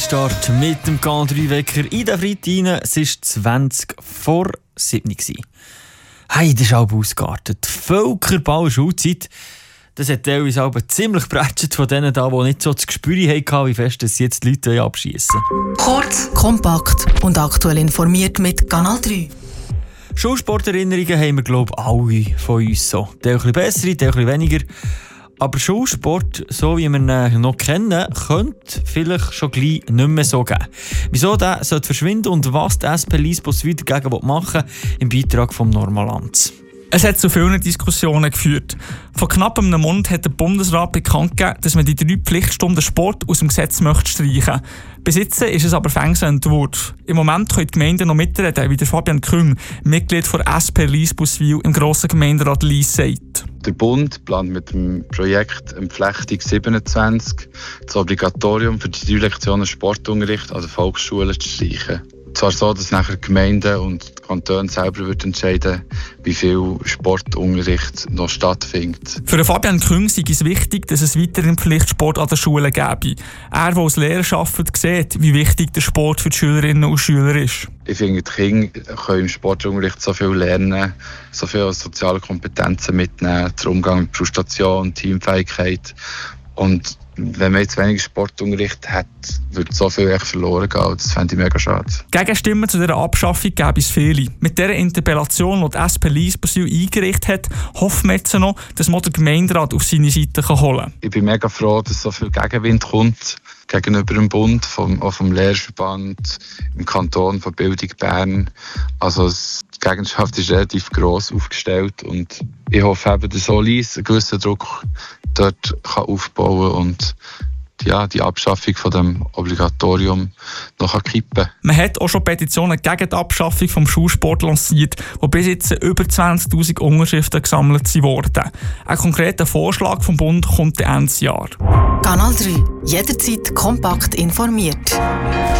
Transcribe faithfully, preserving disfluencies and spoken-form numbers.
Start mit dem Kanal drei Wecker in den Freitag rein. Es war zwanzig vor sieben. Hey, das ist auch ausgeartet. Völkerball-Schulzeit. Das hat teilweise auch ziemlich geprätscht von denen da, die nicht so das Gespür hatten, wie fest dass sie jetzt die Leute abschiessen. Kurz, kompakt und aktuell informiert mit Kanal drei. Schulsporterinnerungen haben wir, glaube ich, alle von uns so. Teil ein bisschen bessere, teil ein bisschen weniger. Aber Schulsport, so wie wir ihn noch kennen, könnte vielleicht schon gleich nicht mehr so geben. Wieso der sollte verschwinden und was die S P Liesbus wieder dagegen machen will, im Beitrag vom Normalanz. Es hat zu vielen Diskussionen geführt. Vor knapp einem Monat hat der Bundesrat bekannt gegeben, dass man die drei Pflichtstunden Sport aus dem Gesetz möchte streichen. Bis jetzt ist es aber fängs ein Entwurf. Im Moment können die Gemeinden noch mitreden, wie der Fabian Küng, Mitglied der S P Liesbuswil im grossen Gemeinderat Lies, sagt. Der Bund plant mit dem Projekt Entflechtung siebenundzwanzig das Obligatorium für die drei Lektionen Sportunterricht an den Volksschulen zu streichen. Zwar so, dass nachher die Gemeinden und die Kantone selber wird entscheiden, wie viel Sportunterricht noch stattfindet. Für Fabian Küng sei es wichtig, dass es weiterhin Pflichtsport an den Schulen gäbe. Er, der als Lehrer arbeitet, sieht, wie wichtig der Sport für die Schülerinnen und Schüler ist. Ich finde, die Kinder können im Sportunterricht so viel lernen, so viele soziale Kompetenzen mitnehmen, der Umgang mit Frustration, Teamfähigkeit. Und wenn man jetzt weniger Sportunterricht hat, würde so viel echt verloren gehen. Das fände ich mega schade. Gegenstimmen zu dieser Abschaffung gäbe es viele. Mit dieser Interpellation, die die S P Liesbuswil eingerichtet hat, hoffen wir jetzt noch, dass man den Gemeinderat auf seine Seite holen kann. Ich bin mega froh, dass so viel Gegenwind kommt gegenüber dem Bund, vom, auch vom Lehrerverband, im Kanton von Bildung Bern. Also die Gegenschaft ist relativ gross aufgestellt und ich hoffe eben, dass so Lies einen gewissen Druck dort kann aufbauen und ja, die Abschaffung von dem Obligatorium noch kippen kann. Man hat auch schon Petitionen gegen die Abschaffung des Schulsports lanciert, wo bis jetzt über zwanzigtausend Unterschriften gesammelt wurden. Ein konkreter Vorschlag vom Bund kommt Ende Jahr. Kanal drei. Jederzeit kompakt informiert.